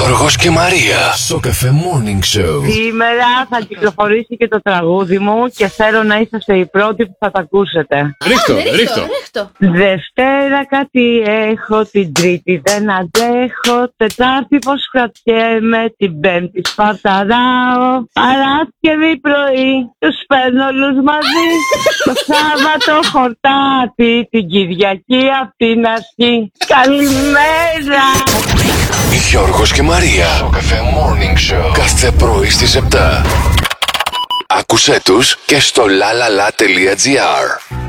Γιώργος και Μαρία. Σοκαφέ Morning Show. Σήμερα θα κυκλοφορήσει και το τραγούδι μου και θέλω να είσαστε οι πρώτοι που θα τα ακούσετε. Ρίχτω. Δευτέρα κάτι έχω, την Τρίτη δεν αντέχω, Τετάρτη πως κρατιέμαι, την Πέμπτη σπαρταράω, Παρασκευή πρωί τους παίρνω όλους μαζί, το Σάββατο χορτάτι, την Κυριακή απ' την αρχή. Καλημέρα! Γιώργος και Μαρία. Σοκαφέ Morning Show. Κάθε πρωί στις 7. Άκουσέ τους και στο lalala.gr.